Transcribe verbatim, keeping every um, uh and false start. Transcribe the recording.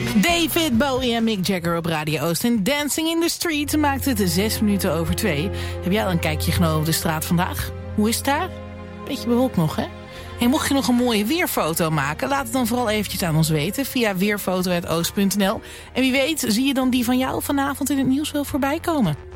David Bowie en Mick Jagger op Radio Oost. En Dancing in the Street maakt het zes minuten over twee. Heb jij al een kijkje genomen op de straat vandaag? Hoe is het daar? Beetje bewolkt nog, hè? Hey, mocht je nog een mooie weerfoto maken, laat het dan vooral eventjes aan ons weten via weerfoto punt oost punt n l. En wie weet zie je dan die van jou vanavond in het nieuws wel voorbij komen.